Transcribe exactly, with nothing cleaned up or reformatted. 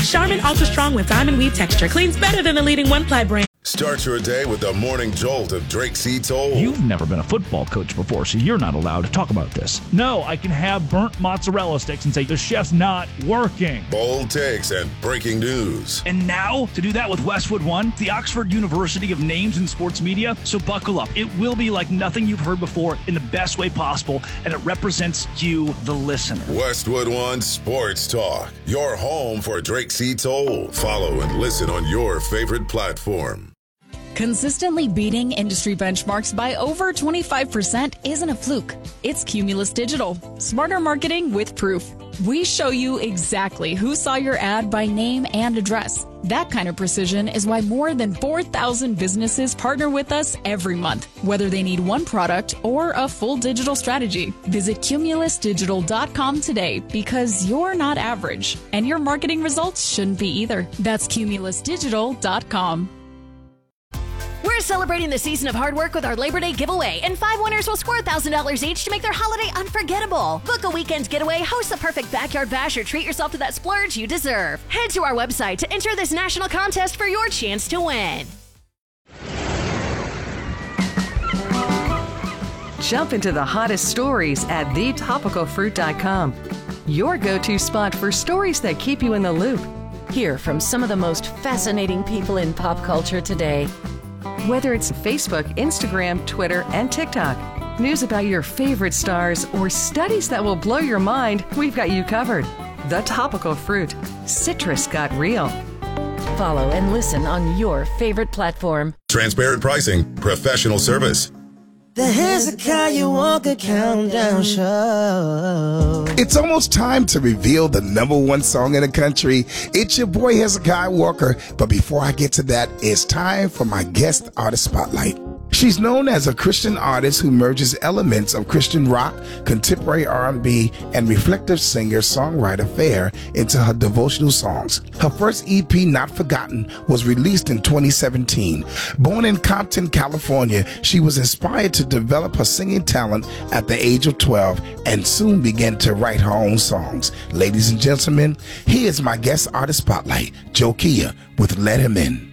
Charmin Ultra Strong with diamond weave texture cleans better than the leading one-ply brand. Start your day with the morning jolt of Drake C. Toll. You've never been a football coach before, so you're not allowed to talk about this. No, I can have burnt mozzarella sticks and say the chef's not working. Bold takes and breaking news. And now, to do that with Westwood One, the Oxford University of Names in Sports Media. So buckle up. It will be like nothing you've heard before in the best way possible, and it represents you, the listener. Westwood One Sports Talk, your home for Drake C. Toll. Follow and listen on your favorite platform. Consistently beating industry benchmarks by over twenty-five percent isn't a fluke. It's Cumulus Digital. Smarter marketing with proof. We show you exactly who saw your ad by name and address. That kind of precision is why more than four thousand businesses partner with us every month, whether they need one product or a full digital strategy. Visit cumulus digital dot com today because you're not average, and your marketing results shouldn't be either. That's cumulus digital dot com. We're celebrating the season of hard work with our Labor Day giveaway, and five winners will score one thousand dollars each to make their holiday unforgettable. Book a weekend getaway, host the perfect backyard bash, or treat yourself to that splurge you deserve. Head to our website to enter this national contest for your chance to win. Jump into the hottest stories at the topical fruit dot com. Your go-to spot for stories that keep you in the loop. Hear from some of the most fascinating people in pop culture today. Whether it's Facebook, Instagram, Twitter, and TikTok, news about your favorite stars, or studies that will blow your mind, we've got you covered. The Topical Fruit. Citrus got real. Follow and listen on your favorite platform. Transparent pricing, professional service. The Hezekiah Walker Countdown Show. It's almost time to reveal the number one song in the country. It's your boy Hezekiah Walker. But before I get to that, it's time for my guest artist spotlight. She's known as a Christian artist who merges elements of Christian rock, contemporary R and B, and reflective singer-songwriter fare into her devotional songs. Her first E P, Not Forgotten, was released in twenty seventeen. Born in Compton, California, she was inspired to develop her singing talent at the age of twelve and soon began to write her own songs. Ladies and gentlemen, here's my guest artist spotlight, Jokia with Let Him In.